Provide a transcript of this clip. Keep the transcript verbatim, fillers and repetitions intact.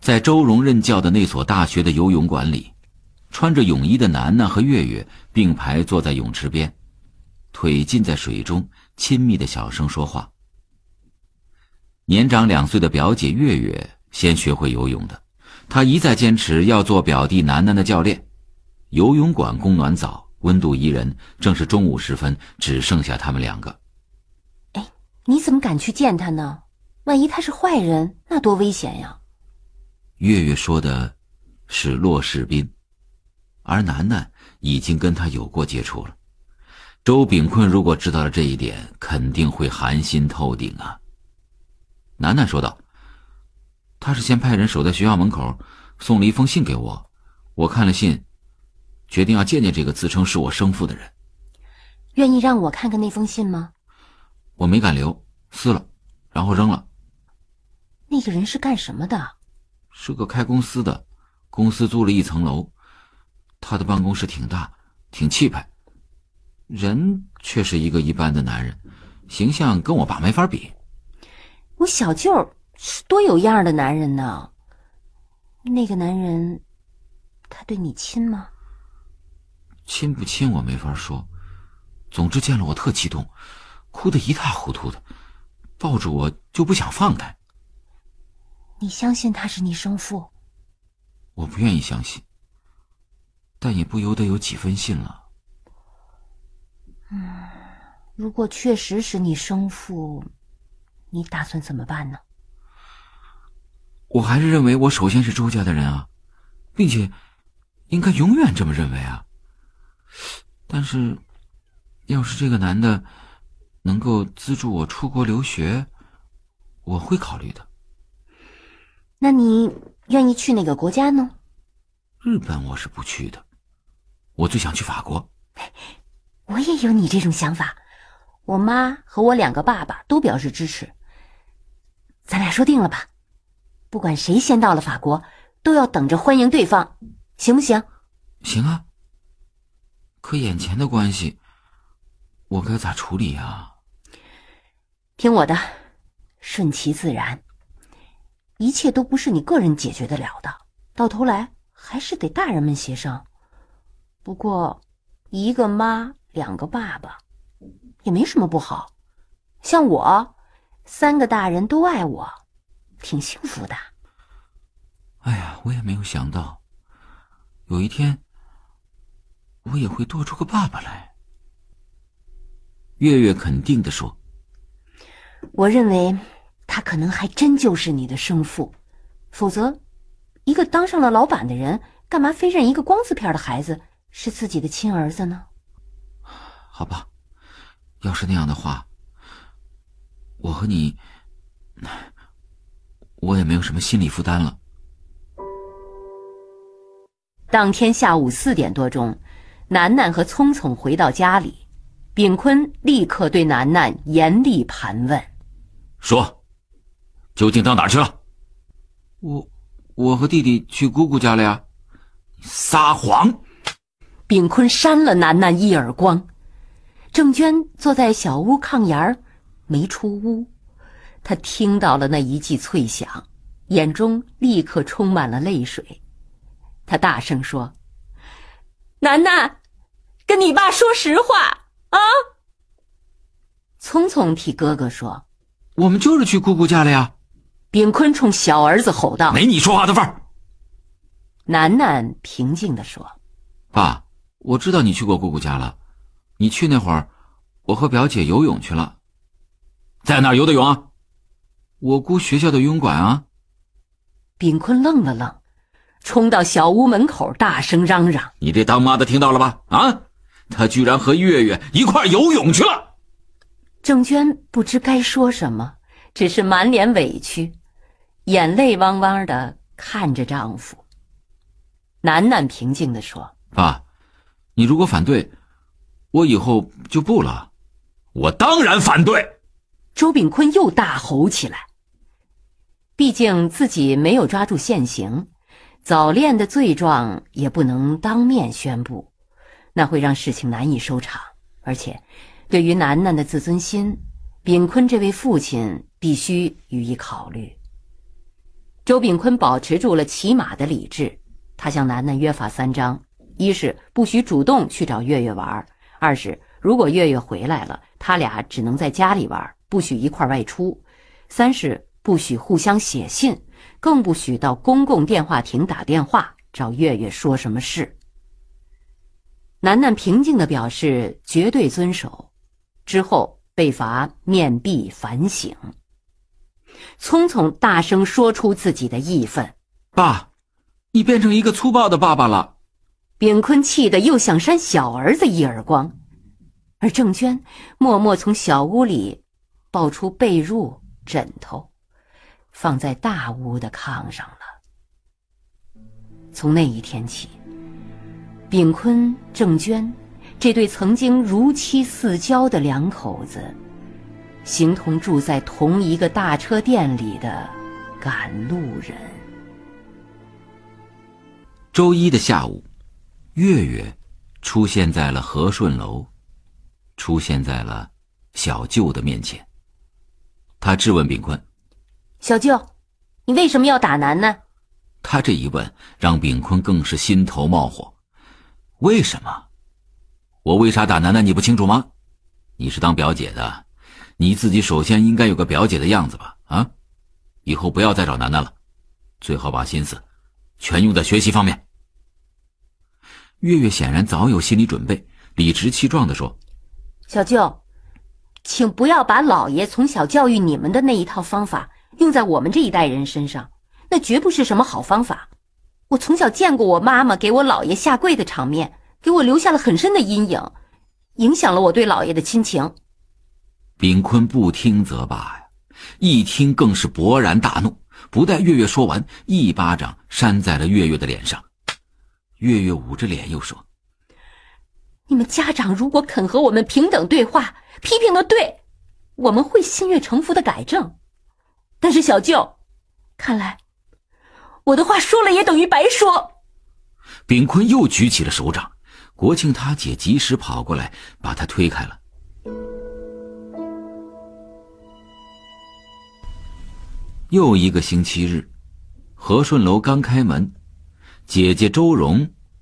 在周荣任教的那所大学的游泳馆里，穿着泳衣的楠楠和月月并排坐在泳池边，腿浸在水中，亲密的小声说话。年长两岁的表姐月月先学会游泳的，她一再坚持要做表弟楠楠的教练。游泳馆供暖早，温度宜人，正是中午时分，只剩下他们两个。 哎，你怎么敢去见他呢？万一他是坏人，那多危险呀！ 月月说的是骆世斌，而楠楠已经跟他有过接触了。周炳坤如果知道了这一点，肯定会寒心透顶啊。楠楠说道：他是先派人守在学校门口，送了一封信给我，我看了信，决定要见见这个自称是我生父的人。 愿意让我看看那封信吗？ 我没敢留，撕了，然后扔了。 那个人是干什么的？ 是个开公司的，公司租了一层楼，他的办公室挺大，挺气派，人却是一个一般的男人，形象跟我爸没法比。 我小舅是多有样的男人呢。那个男人他对你亲吗？ 亲不亲我没法说，总之见了我特激动，哭得一塌糊涂的，抱着我就不想放开。 你相信他是你生父？ 我不愿意相信，但也不由得有几分信了。 嗯，如果确实是你生父，你打算怎么办呢？ 我还是认为我首先是周家的人啊，并且应该永远这么认为啊。但是要是这个男的能够资助我出国留学，我会考虑的。 那你愿意去哪个国家呢？ 日本我是不去的，我最想去法国。 我也有你这种想法，我妈和我两个爸爸都表示支持。咱俩说定了吧，不管谁先到了法国，都要等着欢迎对方，行不行？ 行啊，可眼前的关系我该咋处理啊？ 听我的，顺其自然，一切都不是你个人解决得了的，到头来还是得大人们协商。不过一个妈两个爸爸也没什么不好，像我三个大人都爱我，挺幸福的。 哎呀，我也没有想到有一天我也会多出个爸爸来。月月肯定地说， 我认为他可能还真就是你的生父，否则一个当上了老板的人，干嘛非认一个光字片的孩子是自己的亲儿子呢？ 好吧，要是那样的话，我和你我也没有什么心理负担了。 当天下午四点多钟，楠楠和聪聪回到家里，炳坤立刻对楠楠严厉盘问： 说，究竟到哪儿去了？我我和弟弟去姑姑家了呀。撒谎！ 炳坤扇了楠楠一耳光。郑娟坐在小屋炕沿儿没出屋，她听到了那一记脆响，眼中立刻充满了泪水。她大声说：楠楠，跟你爸说实话啊！聪聪替哥哥说： 我们就是去姑姑家了呀。 炳坤冲小儿子吼道： 没你说话的份儿。 楠楠平静地说： 爸，我知道你去过姑姑家了，你去那会儿我和表姐游泳去了。在哪儿游的泳啊？我姑学校的游泳馆啊。 炳坤愣了愣，冲到小屋门口大声嚷嚷： 你这当妈的听到了吧？啊，他居然和月月一块游泳去了。 郑娟不知该说什么，只是满脸委屈，眼泪汪汪地看着丈夫。楠楠平静地说： 爸，你如果反对，我以后就不了。我当然反对！ 周炳坤又大吼起来。毕竟自己没有抓住现行，早恋的罪状也不能当面宣布，那会让事情难以收场。而且对于楠楠的自尊心，炳坤这位父亲必须予以考虑。 周炳坤保持住了起码的理智，他向楠楠约法三章：一是不许主动去找月月玩，二是如果月月回来了，他俩只能在家里玩，不许一块外出；三是不许互相写信，更不许到公共电话亭打电话找月月说什么事。楠楠平静地表示绝对遵守，之后被罚面壁反省。聪聪大声说出自己的义愤： 爸，你变成一个粗暴的爸爸了。 炳坤气得又想扇小儿子一耳光，而郑娟默默从小屋里抱出被褥枕头，放在大屋的炕上了。从那一天起，炳坤、郑娟这对曾经如漆似胶的两口子，形同住在同一个大车店里的赶路人。 周一的下午，月月出现在了和顺楼，出现在了小舅的面前。他质问炳坤： 小舅，你为什么要打楠楠？ 他这一问让炳坤更是心头冒火。为什么？我为啥打楠楠你不清楚吗？你是当表姐的，你自己首先应该有个表姐的样子吧？啊，以后不要再找楠楠了，最好把心思全用在学习方面。月月显然早有心理准备，理直气壮地说： 小舅，请不要把老爷从小教育你们的那一套方法用在我们这一代人身上，那绝不是什么好方法。我从小见过我妈妈给我姥爷下跪的场面，给我留下了很深的阴影，影响了我对姥爷的亲情。 炳坤不听则罢呀，一听更是勃然大怒，不待月月说完，一巴掌扇在了月月的脸上。月月捂着脸又说： 你们家长如果肯和我们平等对话，批评的对，我们会心悦诚服的改正。但是小舅，看来我的话说了也等于白说。 炳坤又举起了手掌，国庆他姐及时跑过来把他推开了。又一个星期日，和顺楼刚开门，姐姐周蓉